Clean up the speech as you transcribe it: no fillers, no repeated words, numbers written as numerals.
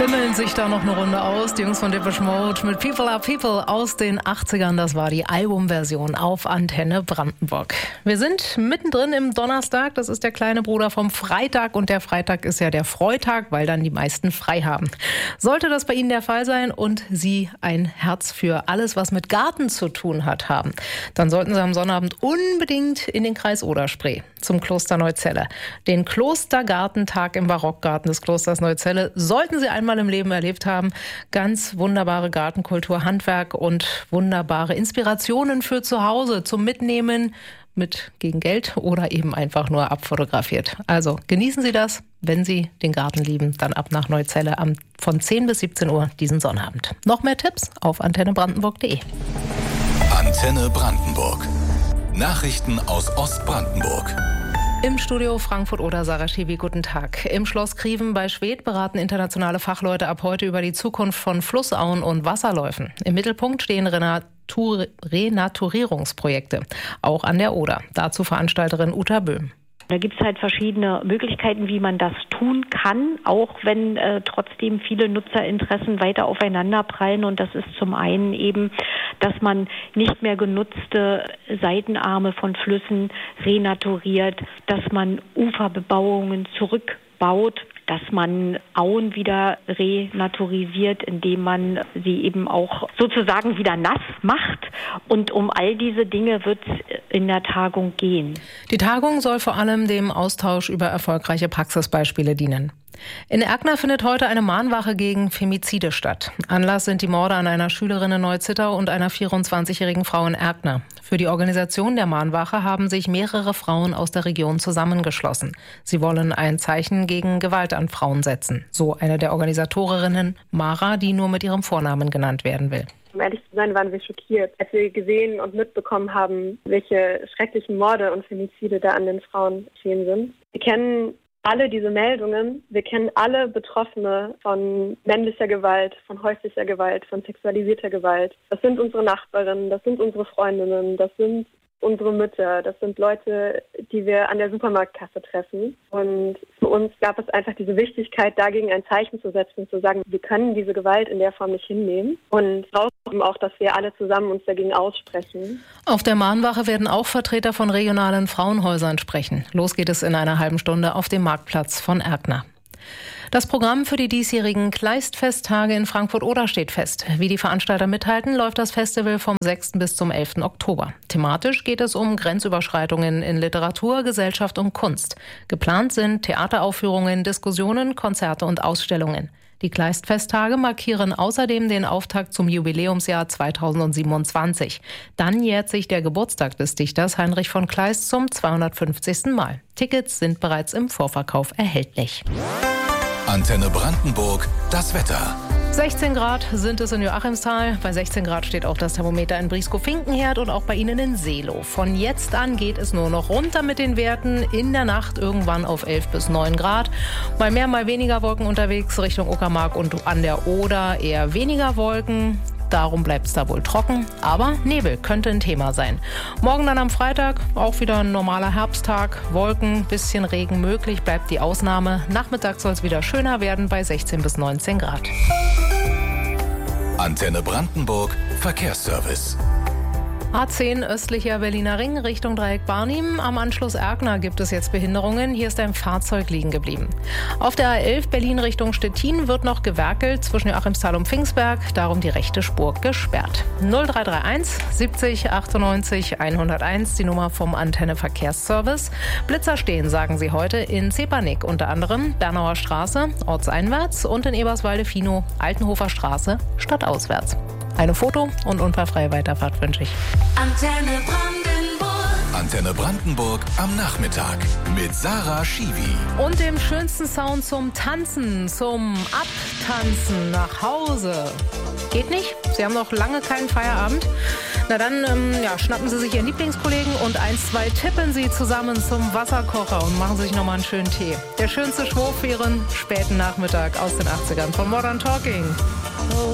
Bimmeln sich da noch eine Runde aus. Die Jungs von Depeche Mode mit People Are People aus den 80ern. Das war die Albumversion auf Antenne Brandenburg. Wir sind mittendrin im Donnerstag. Das ist der kleine Bruder vom Freitag. Und der Freitag ist ja der Freitag, weil dann die meisten frei haben. Sollte das bei Ihnen der Fall sein und Sie ein Herz für alles, was mit Garten zu tun hat, haben, dann sollten Sie am Sonnabend unbedingt in den Kreis Oder-Spree zum Kloster Neuzelle. Den Klostergartentag im Barockgarten des Klosters Neuzelle sollten Sie einmal im Leben erlebt haben. Ganz wunderbare Gartenkultur, Handwerk und wunderbare Inspirationen für zu Hause zum Mitnehmen gegen Geld oder eben einfach nur abfotografiert. Also genießen Sie das, wenn Sie den Garten lieben, dann ab nach Neuzelle von 10 bis 17 Uhr diesen Sonnabend. Noch mehr Tipps auf antennebrandenburg.de. Antenne Brandenburg. Nachrichten aus Ostbrandenburg. Im Studio Frankfurt oder Sarah Schiwi, guten Tag. Im Schloss Grieven bei Schwedt beraten internationale Fachleute ab heute über die Zukunft von Flussauen und Wasserläufen. Im Mittelpunkt stehen Renaturierungsprojekte, auch an der Oder. Dazu Veranstalterin Uta Böhm. Da gibt es halt verschiedene Möglichkeiten, wie man das tun kann, auch wenn trotzdem viele Nutzerinteressen weiter aufeinander prallen. Und das ist zum einen eben, dass man nicht mehr genutzte Seitenarme von Flüssen renaturiert, dass man Uferbebauungen zurückbaut, dass man Auen wieder renaturisiert, indem man sie eben auch sozusagen wieder nass macht. Und um all diese Dinge wird es in der Tagung gehen. Die Tagung soll vor allem dem Austausch über erfolgreiche Praxisbeispiele dienen. In Erkner findet heute eine Mahnwache gegen Femizide statt. Anlass sind die Morde an einer Schülerin in Neuzittau und einer 24-jährigen Frau in Erkner. Für die Organisation der Mahnwache haben sich mehrere Frauen aus der Region zusammengeschlossen. Sie wollen ein Zeichen gegen Gewalt an Frauen setzen. So eine der Organisatorinnen, Mara, die nur mit ihrem Vornamen genannt werden will. Um ehrlich zu sein, waren wir schockiert, als wir gesehen und mitbekommen haben, welche schrecklichen Morde und Femizide da an den Frauen geschehen sind. Wir kennen alle diese Meldungen, wir kennen alle Betroffene von männlicher Gewalt, von häuslicher Gewalt, von sexualisierter Gewalt. Das sind unsere Nachbarinnen, das sind unsere Freundinnen, das sind unsere Mütter, das sind Leute, die wir an der Supermarktkasse treffen. Und für uns gab es einfach diese Wichtigkeit, dagegen ein Zeichen zu setzen, zu sagen, wir können diese Gewalt in der Form nicht hinnehmen. Und brauchen auch, dass wir alle zusammen uns dagegen aussprechen. Auf der Mahnwache werden auch Vertreter von regionalen Frauenhäusern sprechen. Los geht es in einer halben Stunde auf dem Marktplatz von Erkner. Das Programm für die diesjährigen Kleistfesttage in Frankfurt-Oder steht fest. Wie die Veranstalter mithalten, läuft das Festival vom 6. bis zum 11. Oktober. Thematisch geht es um Grenzüberschreitungen in Literatur, Gesellschaft und Kunst. Geplant sind Theateraufführungen, Diskussionen, Konzerte und Ausstellungen. Die Kleistfesttage markieren außerdem den Auftakt zum Jubiläumsjahr 2027. Dann jährt sich der Geburtstag des Dichters Heinrich von Kleist zum 250. Mal. Tickets sind bereits im Vorverkauf erhältlich. Antenne Brandenburg, das Wetter. 16 Grad sind es in Joachimsthal. Bei 16 Grad steht auch das Thermometer in Brieskow-Finkenherd und auch bei Ihnen in Seelow. Von jetzt an geht es nur noch runter mit den Werten. In der Nacht irgendwann auf 11 bis 9 Grad. Mal mehr, mal weniger Wolken unterwegs Richtung Uckermark und an der Oder eher weniger Wolken. Darum bleibt es da wohl trocken, aber Nebel könnte ein Thema sein. Morgen dann am Freitag auch wieder ein normaler Herbsttag. Wolken, bisschen Regen möglich, bleibt die Ausnahme. Nachmittag soll es wieder schöner werden bei 16 bis 19 Grad. Antenne Brandenburg, Verkehrsservice. A10 östlicher Berliner Ring Richtung Dreieck Barnim. Am Anschluss Erkner gibt es jetzt Behinderungen. Hier ist ein Fahrzeug liegen geblieben. Auf der A11 Berlin Richtung Stettin wird noch gewerkelt zwischen Joachimsthal und Pfingstberg. Darum die rechte Spur gesperrt. 0331 70 98 101, die Nummer vom Antenne Verkehrsservice. Blitzer stehen, sagen sie heute, in Zepanik unter anderem, Bernauer Straße, ortseinwärts und in Eberswalde-Finow, Altenhofer Straße, stadtauswärts. Eine Foto- und unfallfreie Weiterfahrt wünsche ich. Antenne Brandenburg. Antenne Brandenburg am Nachmittag mit Sarah Schiwi. Und dem schönsten Sound zum Tanzen, zum Abtanzen nach Hause. Geht nicht? Sie haben noch lange keinen Feierabend? Na dann schnappen Sie sich Ihren Lieblingskollegen und 1, 2 tippen Sie zusammen zum Wasserkocher und machen sich nochmal einen schönen Tee. Der schönste Schwurf für Ihren späten Nachmittag aus den 80ern von Modern Talking.